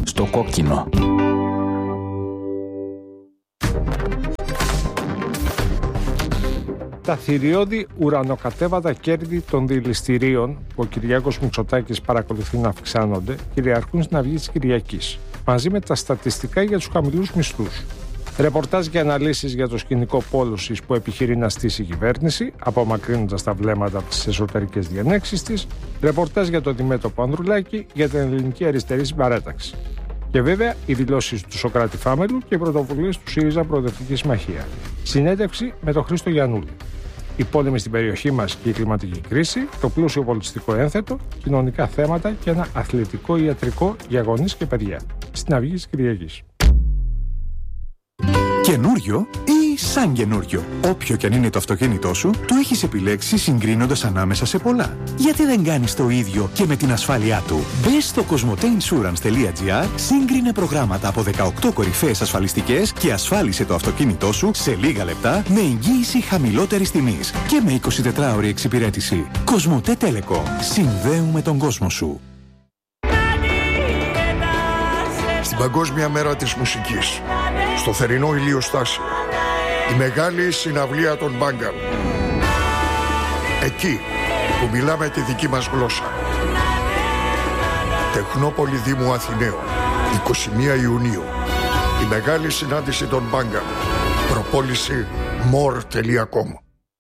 στο κόκκινο. Τα θηριώδη ουρανοκατέβατα κέρδη των δηληστηρίων που ο Κυριάκος Μητσοτάκης παρακολουθεί να αυξάνονται κυριαρχούν στην Αυγή της Κυριακής, μαζί με τα στατιστικά για τους χαμηλούς μισθούς. Ρεπορτάζ και αναλύσεις για το σκηνικό πόλωσης που επιχειρεί να στήσει η κυβέρνηση, απομακρύνοντας τα βλέμματα από τις εσωτερικές διενέξεις της. Ρεπορτάζ για το Δημέτωπο Ανδρουλάκη για την ελληνική αριστερή συμπαράταξη. Και βέβαια οι δηλώσεις του Σωκράτη Φάμελου και οι πρωτοβουλίες του ΣΥΡΙΖΑ Προοδευτική Συμμαχία. Συνέντευξη με τον Χρήστο Γιαννούλη. Οι πόλεμοι στην περιοχή μας και η κλιματική κρίση, το πλούσιο πολιτιστικό ένθετο, κοινωνικά θέματα και ένα αθλητικό ιατρικό για γονείς και παιδιά. Στην Αυγή της Κυριακής. Καινούριο ή σαν καινούριο. Όποιο και αν είναι το αυτοκίνητό σου, το έχεις επιλέξει συγκρίνοντας ανάμεσα σε πολλά. Γιατί δεν κάνεις το ίδιο και με την ασφάλειά του? Μπες στο cosmoteinsurance.gr, σύγκρινε προγράμματα από 18 κορυφαίες ασφαλιστικές και ασφάλισε το αυτοκίνητό σου σε λίγα λεπτά με εγγύηση χαμηλότερης τιμής και με 24ωρη εξυπηρέτηση. Κοσμοτέ Telecom. Συνδέουμε τον κόσμο σου. Στην Παγκόσμια Μέρα της Μουσικής, στο θερινό ηλιοστάσιο, η μεγάλη συναυλία των Μπάγκαν. Εκεί που μιλάμε τη δική μας γλώσσα. Τεχνόπολη Δήμου Αθηναίων, 21 Ιουνίου. Η μεγάλη συνάντηση των Μπάγκαν. Προπόληση more.com.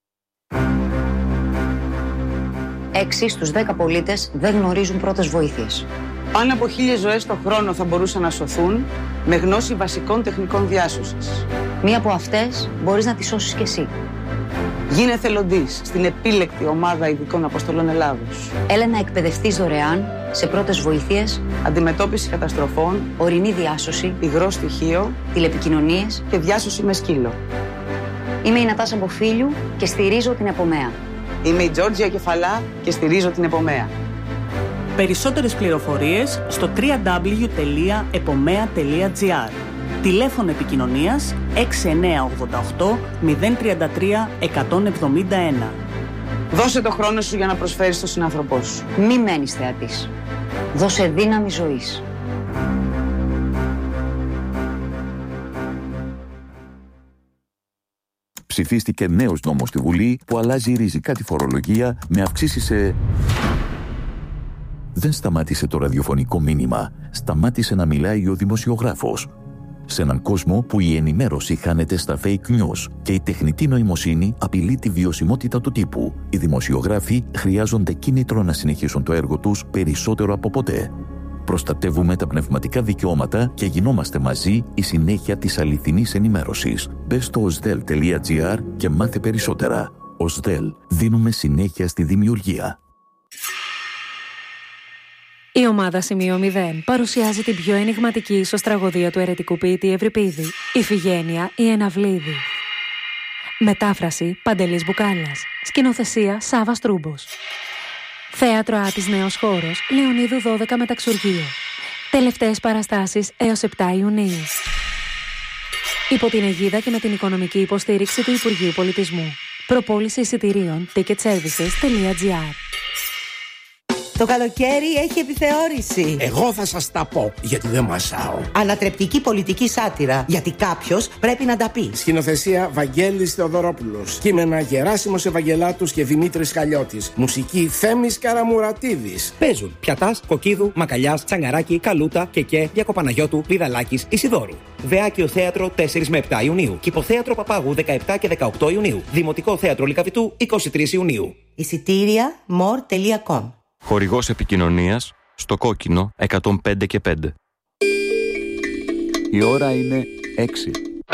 6 στους 10 πολίτες δεν γνωρίζουν πρώτες βοήθειες. Πάνω από 1.000 ζωές το χρόνο θα μπορούσαν να σωθούν με γνώση βασικών τεχνικών διάσωσης. Μία από αυτές μπορείς να τη σώσεις κι εσύ. Γίνε εθελοντής στην επίλεκτη ομάδα ειδικών αποστολών Ελλάδος. Έλα να εκπαιδευτείς δωρεάν σε πρώτες βοήθειες, αντιμετώπιση καταστροφών, ορεινή διάσωση, υγρό στοιχείο, τηλεπικοινωνίες και διάσωση με σκύλο. Είμαι η Νατάσα Μποφίλιου και στηρίζω την Επομέα. Είμαι η Τζόρτζια Κεφαλά και στηρίζω την Επομέα. Περισσότερες πληροφορίες στο www.epomea.gr. Τηλέφωνο επικοινωνίας 6988 033 171. Δώσε το χρόνο σου για να προσφέρεις στον συνάνθρωπό σου. Μη μένεις θεατής. Δώσε δύναμη ζωής. Ψηφίστηκε νέος νόμος στη Βουλή που αλλάζει ριζικά τη φορολογία με αυξήσεις σε... Δεν σταμάτησε το ραδιοφωνικό μήνυμα. Σταμάτησε να μιλάει ο δημοσιογράφος. Σε έναν κόσμο που η ενημέρωση χάνεται στα fake news και η τεχνητή νοημοσύνη απειλεί τη βιωσιμότητα του τύπου, οι δημοσιογράφοι χρειάζονται κίνητρο να συνεχίσουν το έργο τους περισσότερο από ποτέ. Προστατεύουμε τα πνευματικά δικαιώματα και γινόμαστε μαζί η συνέχεια της αληθινής ενημέρωσης. Μπες στο osdel.gr και μάθε περισσότερα. Osdel. Δίνουμε συνέχεια στη δημιουργία. Η ομάδα Σημείο 0 παρουσιάζει την πιο ενιγματική ίσως τραγωδία του αιρετικού ποιητή Ευρυπίδη, Ιφηγένεια η Εναυλίδη. Μετάφραση Παντελής Μπουκάλας. Σκηνοθεσία Σάββας Τρούμπος. Θέατρο Άτης Νέος Χώρος, Λεωνίδου 12 Μεταξουργείο. Τελευταίες παραστάσεις έως 7 Ιουνίου. Υπό την αιγίδα και με την οικονομική υποστήριξη του Υπουργείου Πολιτισμού. Προπόληση εισιτηρίων ticketservices.gr. Το καλοκαίρι έχει επιθεώρηση. Εγώ θα σας τα πω, γιατί δεν μασάω. Ανατρεπτική πολιτική σάτυρα, γιατί κάποιος πρέπει να τα πει. Σκηνοθεσία Βαγγέλης Θεοδωρόπουλος. Κείμενα Γεράσιμος Ευαγγελάτους και Δημήτρης Χαλιώτης. Μουσική Θέμης Καραμουρατίδης. Παίζουν Πιατάς, Κοκκίδου, Μακαλιάς, Τσαγκαράκη, Καλούτα, Κεκέ, Διακοπαναγιώτου, Βιδαλάκης, Ισιδώρου. Βεάκιο Θέατρο 4 με 7 Ιουνίου. Κηποθέατρο Παπάγου 17 και 18 Ιουνίου. Δημοτικό Θέατρο Λυκαβητού 23 Ιουνίου. Εισιτήρια more.com. Χορηγός επικοινωνίας στο κόκκινο 105 και 5. Η ώρα είναι 6.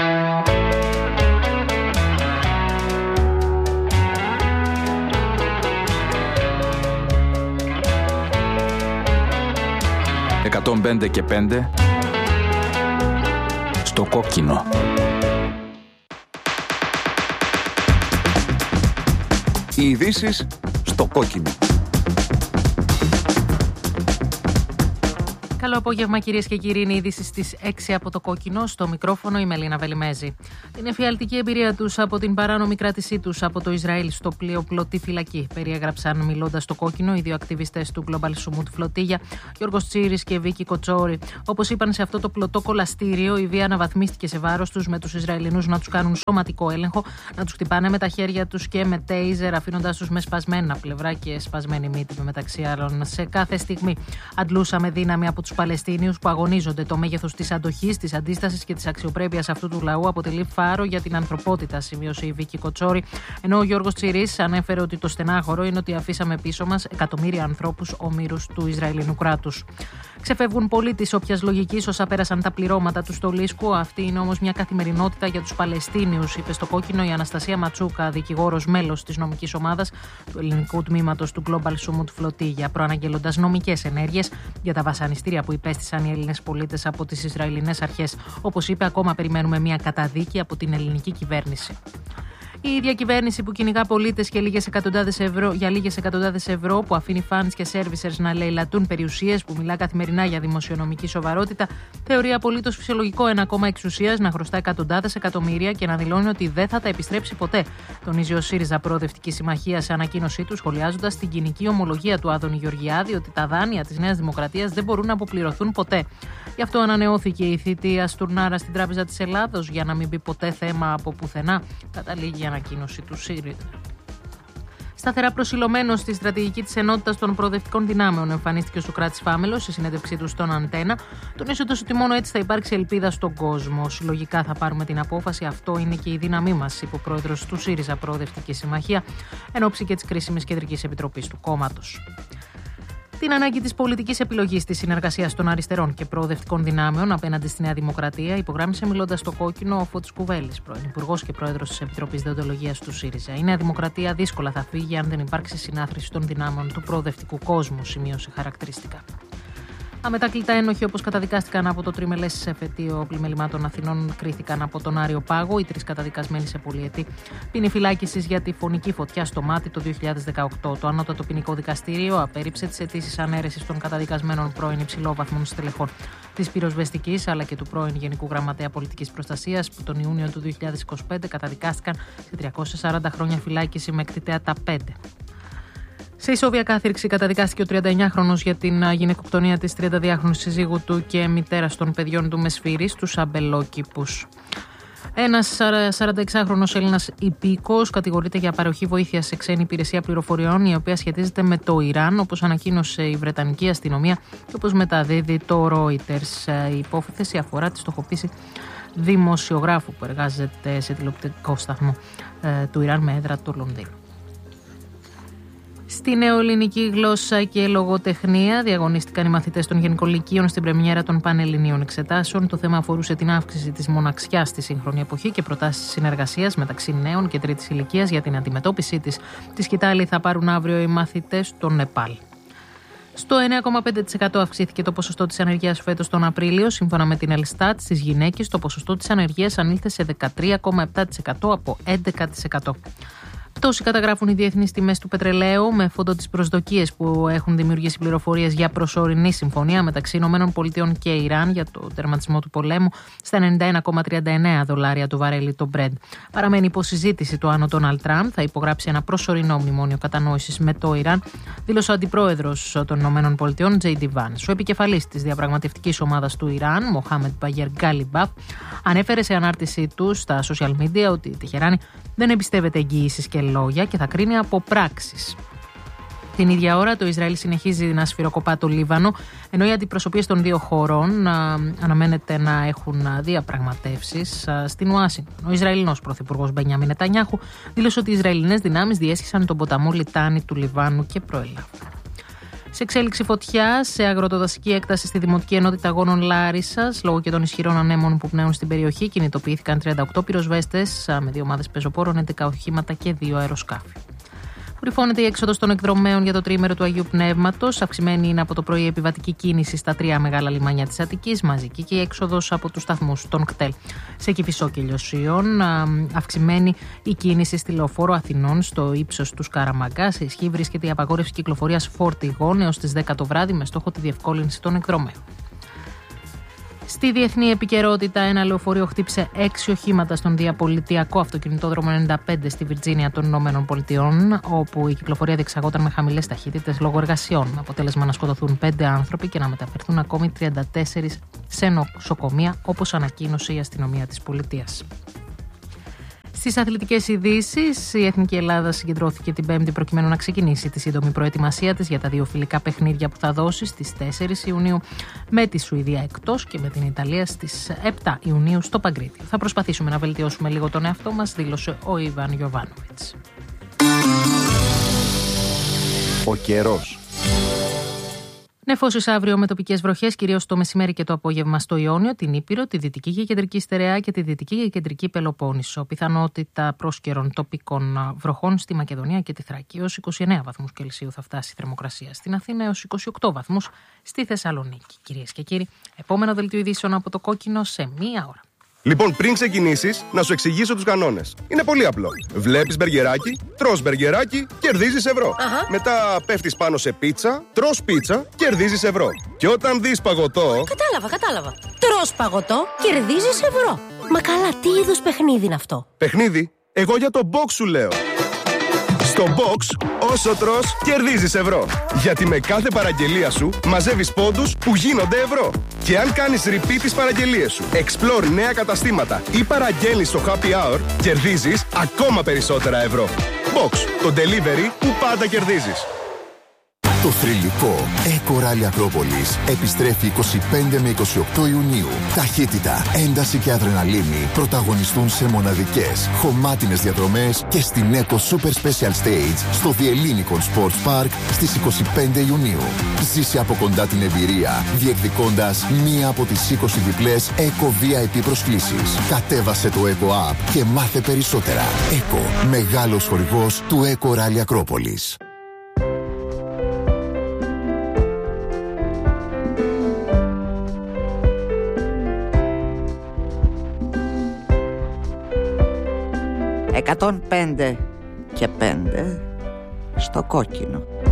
«105 και 5» στο κόκκινο. Οι ειδήσεις στο κόκκινο. Καλό απόγευμα, κυρίες και κύριοι. Είναι ειδήσεις στις 6 από το Κόκκινο. Στο μικρόφωνο η Μελίνα Βελιμέζη. Την εφιαλτική εμπειρία τους από την παράνομη κράτησή τους από το Ισραήλ στο πλοίο πλωτή φυλακή περιέγραψαν μιλώντας στο Κόκκινο οι δύο ακτιβιστές του Global Summit Φλωτίγια, Γιώργος Τσίρης και Βίκη Κοτσόρη. Όπως είπαν σε αυτό το πλωτό κολαστήριο, η βία αναβαθμίστηκε σε βάρος τους, με τους Ισραηλινούς να τους κάνουν σωματικό έλεγχο, να τους χτυπάνε με τα χέρια τους και με τέιζερ, αφήνοντας τους με σπασμένα πλευρά και σπασμένη μύτη, μεταξύ άλλων. Σε κάθε στιγμή αντλούσαμε δύναμη από τους Παλαιστίνιους που αγωνίζονται. Το μέγεθος της αντοχής, της αντίστασης και της αξιοπρέπειας αυτού του λαού αποτελεί φάρο για την ανθρωπότητα, σημείωσε η Βίκη Κοτσόρη. Ενώ ο Γιώργος Τσιρής ανέφερε ότι το στενάχωρο είναι ότι αφήσαμε πίσω μας εκατομμύρια ανθρώπους ομήρους του Ισραηλινού κράτους. Ξεφεύγουν πολύ της όποιας λογικής όσα πέρασαν τα πληρώματα του Στολίσκου. Αυτή είναι όμως μια καθημερινότητα για τους Παλαιστίνιους, είπε στο Κόκκινο η Αναστασία Ματσούκα, δικηγόρος μέλος της νομικής ομάδας του ελληνικού τμήματος του Global Summit Φλωτίγια, προαναγγέλλοντας νομικές ενέργειες για τα βασανιστήρια που υπέστησαν οι Έλληνες πολίτες από τις Ισραηλινές αρχές. Όπως είπε, ακόμα περιμένουμε μια καταδίκη από την ελληνική κυβέρνηση. Η ίδια κυβέρνηση που κυνηγά πολίτες και για λίγες εκατοντάδες ευρώ, που αφήνει φανς και σέρβισερς να λαιλατούν περιουσίες, που μιλά καθημερινά για δημοσιονομική σοβαρότητα, θεωρεί απολύτως φυσιολογικό ένα κόμμα εξουσίας να χρωστά εκατοντάδες εκατομμύρια και να δηλώνει ότι δεν θα τα επιστρέψει ποτέ. Τονίζει ο ΣΥΡΙΖΑ Προοδευτική Συμμαχία σε ανακοίνωσή του, σχολιάζοντας την κοινική ομολογία του Άδωνη Γεωργιάδη ότι τα δάνεια της Νέας Δημοκρατίας δεν μπορούν να αποπληρωθούν ποτέ. Γι' αυτό ανανεώθηκε η θητεία Στουρνάρα στην Τράπεζα της Ελλάδος, για να μην μπει ποτέ θέμα από πουθενά, καταλήγει η ανακοίνωση του ΣΥΡΙΖΑ. Σταθερά προσιλωμένο στη στρατηγική της ενότητας των προοδευτικών δυνάμεων, εμφανίστηκε ο Σουκράτης Φάμελος στη συνέντευξή του στον Αντένα, τονίζοντας ότι μόνο έτσι θα υπάρξει ελπίδα στον κόσμο. Συλλογικά θα πάρουμε την απόφαση, αυτό είναι και η δύναμή μας, είπε ο πρόεδρος του ΣΥΡΙΖΑ Προοδευτική Συμμαχία, εν ώψη και της κρίσιμης κεντρικής επιτροπής του κόμματος. Την ανάγκη της πολιτικής επιλογής της συνεργασίας των αριστερών και προοδευτικών δυνάμεων απέναντι στη Νέα Δημοκρατία υπογράμμισε μιλώντας στο Κόκκινο ο Φώτης Κουβέλης, πρώην Υπουργός και Πρόεδρος της Επιτροπής Δεοντολογίας του ΣΥΡΙΖΑ. Η Νέα Δημοκρατία δύσκολα θα φύγει αν δεν υπάρξει συνάθρηση των δυνάμεων του προοδευτικού κόσμου, σημείωσε χαρακτηριστικά. Αμετάκλητα ένοχοι, όπως καταδικάστηκαν από το τριμελές εφετείο πλημελημάτων Αθηνών, κρίθηκαν από τον Άριο Πάγο. Οι τρεις καταδικασμένοι σε πολυετή ποινή φυλάκισης για τη φωνική φωτιά στο Μάτι το 2018. Το Ανώτατο Ποινικό Δικαστήριο απέρριψε τις αιτήσεις ανέρεσης των καταδικασμένων πρώην υψηλόβαθμων στελεχών της πυροσβεστικής αλλά και του πρώην Γενικού Γραμματέα Πολιτικής Προστασίας, που τον Ιούνιο του 2025 καταδικάστηκαν σε 340 χρόνια φυλάκιση με εκτιτέα τα 5. Σε ισόβια κάθυρξη καταδικάστηκε ο 39χρονος για την γυναικοκτονία της 32χρονης συζύγου του και μητέρας των παιδιών του με σφύρι στους Αμπελόκηπους. Ένας 46χρονος Έλληνας υπήκοος κατηγορείται για παροχή βοήθειας σε ξένη υπηρεσία πληροφοριών, η οποία σχετίζεται με το Ιράν, όπως ανακοίνωσε η Βρετανική αστυνομία και όπως μεταδίδει το Reuters. Η υπόθεση αφορά τη στοχοποίηση δημοσιογράφου που εργάζεται σε τηλεοπτικό σταθμό του Ιράν με έδρα το Λονδίνο. Στη νεοελληνική γλώσσα και λογοτεχνία διαγωνίστηκαν οι μαθητές των Γενικών Λυκείων στην πρεμιέρα των Πανελληνίων Εξετάσεων. Το θέμα αφορούσε την αύξηση της μοναξιάς στη σύγχρονη εποχή και προτάσεις συνεργασίας μεταξύ νέων και τρίτης ηλικίας για την αντιμετώπιση της. Τη σκητάλη θα πάρουν αύριο οι μαθητές στο Νεπάλ. Στο 9,5% αυξήθηκε το ποσοστό της ανεργίας φέτος τον Απρίλιο. Σύμφωνα με την Ελστάτ, στις γυναίκες το ποσοστό της ανεργίας ανήλθε σε 13,7% από 11%. Πτώση καταγράφουν οι διεθνείς τιμές του πετρελαίου, με φόντο τις προσδοκίες που έχουν δημιουργήσει πληροφορίες για προσωρινή συμφωνία μεταξύ ΗΠΑ και Ιράν για το τερματισμό του πολέμου στα $91,39 το βαρέλι το Brent. Παραμένει υποσυζήτηση το αν ο Ντόναλντ Τραμπ θα υπογράψει ένα προσωρινό μνημόνιο κατανόησης με το Ιράν, δήλωσε ο αντιπρόεδρος των ΗΠΑ, J.D. Vance. Ο επικεφαλής της διαπραγματευτικής ομάδας του Ιράν, Μοχάμεντ Μπαγέρ Γκάλιμπαφ, ανέφερε σε ανάρτησή του στα social media ότι η Τεχεράνη δεν εμπιστεύεται εγγυήσεις και λόγια και θα κρίνει από πράξεις. Την ίδια ώρα, το Ισραήλ συνεχίζει να σφυροκοπά το Λίβανο, ενώ οι αντιπροσωπείες των δύο χωρών αναμένεται να έχουν διαπραγματεύσεις στην Ουάσιγκτον. Ο Ισραηλινός πρωθυπουργός Μπενιάμιν Νετανιάχου δήλωσε ότι οι Ισραηλινές δυνάμεις διέσχισαν τον ποταμό Λιτάνη του Λιβάνου και προέλαβαν. Σε εξέλιξη φωτιά σε αγροτοδασική έκταση στη Δημοτική Ενότητα Αγώνων Λάρισσας, λόγω και των ισχυρών ανέμων που πνέουν στην περιοχή, κινητοποιήθηκαν 38 πυροσβέστες με 2 ομάδες πεζοπόρων, 11 οχήματα και 2 αεροσκάφη. Κουρυφώνεται η έξοδος των εκδρομέων για το τριήμερο του Αγίου Πνεύματος. Αυξημένη είναι από το πρωί η επιβατική κίνηση στα 3 μεγάλα λιμάνια της Αττικής, μαζική και η έξοδος από τους σταθμούς των ΚΤΕΛ. Σε Κηφισό και Λιωσίων, αυξημένη η κίνηση στη Λεωφόρο Αθηνών στο ύψος του Σκαραμαγκά. Σε ισχύ βρίσκεται η απαγόρευση κυκλοφορίας φορτηγών έως τις 10 το βράδυ με στόχο τη διευκόλυνση των εκδρομέων. Στη διεθνή επικαιρότητα, ένα λεωφορείο χτύπησε 6 οχήματα στον διαπολιτιακό αυτοκινητόδρομο 95 στη Βιρτζίνια των Ηνωμένων Πολιτειών, όπου η κυκλοφορία διεξαγόταν με χαμηλές ταχύτητες λόγω εργασιών. Αποτέλεσμα να σκοτωθούν 5 άνθρωποι και να μεταφερθούν ακόμη 34 σε νοσοκομεία, όπως ανακοίνωσε η αστυνομία της πολιτείας. Στις αθλητικές ειδήσεις, η Εθνική Ελλάδα συγκεντρώθηκε την Πέμπτη προκειμένου να ξεκινήσει τη σύντομη προετοιμασία της για τα 2 φιλικά παιχνίδια που θα δώσει στις 4 Ιουνίου με τη Σουηδία εκτός και με την Ιταλία στις 7 Ιουνίου στο Παγκρίτιο. Θα προσπαθήσουμε να βελτιώσουμε λίγο τον εαυτό μας, δήλωσε ο Ιβάν Γιοβάνοβιτς. Ο καιρός. Νεφώσεις αύριο με τοπικές βροχές, κυρίως το μεσημέρι και το απόγευμα στο Ιόνιο, την Ήπειρο, τη Δυτική και Κεντρική Στερεά και τη Δυτική και Κεντρική Πελοπόννησο. Πιθανότητα πρόσκαιρων τοπικών βροχών στη Μακεδονία και τη Θράκη. Έως 29 βαθμούς Κελσίου θα φτάσει η θερμοκρασία στην Αθήνα, έως 28 βαθμούς στη Θεσσαλονίκη. Κυρίες και κύριοι, επόμενο δελτίο ειδήσεων από το Κόκκινο σε 1 ώρα. Λοιπόν, πριν ξεκινήσεις, να σου εξηγήσω τους κανόνες. Είναι πολύ απλό. Βλέπεις μπεργκεράκι, τρως μπεργκεράκι, κερδίζεις ευρώ. Μετά πέφτεις πάνω σε πίτσα, τρως πίτσα, κερδίζεις ευρώ. Και όταν δεις παγωτό... Κατάλαβα. Τρως παγωτό, κερδίζεις ευρώ. Μα καλά, τι είδους παιχνίδι είναι αυτό? Παιχνίδι? Εγώ για το box σου λέω. Στο box, όσο τρως, κερδίζεις ευρώ. Γιατί με κάθε παραγγελία σου μαζεύεις πόντους που γίνονται ευρώ. Και αν κάνεις repeat τις παραγγελίες σου, explore νέα καταστήματα ή παραγγέλνεις στο happy hour, κερδίζεις ακόμα περισσότερα ευρώ. Box, το delivery που πάντα κερδίζεις. Το θρυλικό Eco Rally Ακρόπολης επιστρέφει 25 με 28 Ιουνίου. Ταχύτητα, ένταση και αδρεναλίνη πρωταγωνιστούν σε μοναδικές, χωμάτινες διαδρομές και στην Eco Super Special Stage στο The Ellinikon Sports Park στις 25 Ιουνίου. Ζήσε από κοντά την εμπειρία, διεκδικώντας μία από τις 20 διπλές Eco VIP προσκλήσεις. Κατέβασε το Eco App και μάθε περισσότερα. Eco, μεγάλος χορηγός του Eco Rally Ακρόπολης. «105 και 5 στο Κόκκινο».